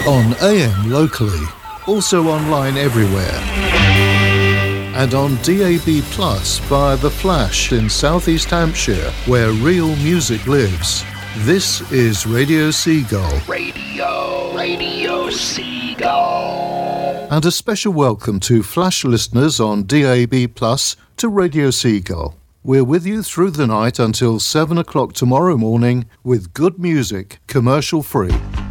On AM locally, also online everywhere. And on DAB Plus via The Flash in South East Hampshire, where real music lives. This is Radio Seagull. Radio Seagull. And a special welcome to Flash listeners on DAB Plus to Radio Seagull. We're with you through the night until 7 o'clock tomorrow morning with good music, commercial free.